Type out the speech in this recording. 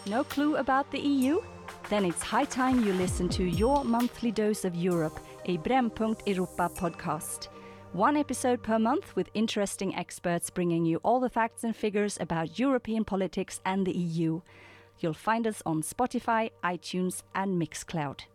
No clue about the EU? Then it's high time you listen to Your Monthly Dose of Europe, a Brännpunkt Europa podcast. One episode per month with interesting experts bringing you all the facts and figures about European politics and the EU. You'll find us on Spotify, iTunes and Mixcloud.